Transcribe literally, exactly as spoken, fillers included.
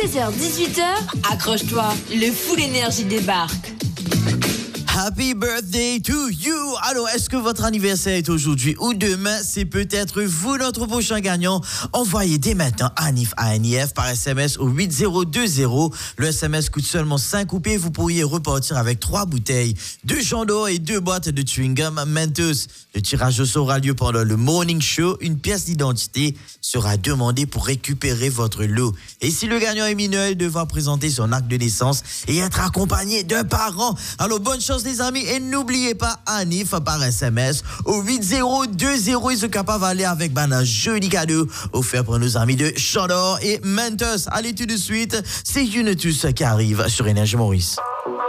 seize heures dix-huit heures, accroche-toi, le Full Énergie débarque. Happy birthday to you! Alors, est-ce que votre anniversaire est aujourd'hui ou demain? C'est peut-être vous notre prochain gagnant. Envoyez dès maintenant ANIF A N I F par S M S au huit zéro deux zéro. Le S M S coûte seulement cinq roupies. Vous pourriez repartir avec trois bouteilles de Chandor et deux boîtes de chewing-gum Mentos. Le tirage au sort aura lieu pendant le morning show. Une pièce d'identité sera demandée pour récupérer votre lot. Et si le gagnant est mineur, il devra présenter son acte de naissance et être accompagné d'un parent. Alors, bonne chance les amis, et n'oubliez pas ANIF par S M S au huit zéro deux zéro. Ils sont capables d'aller avec ben, un joli cadeau offert pour nos amis de Chandor et Mentos. Allez tout de suite, c'est une tous qui arrive sur Énergie Maurice.